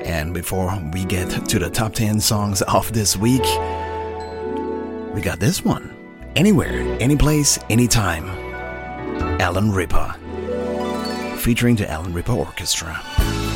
And before we get to the top 10 songs of this week, we got this one. Anywhere, Anyplace, Anytime. Alan Ripper. Featuring the Alan Ripper Orchestra.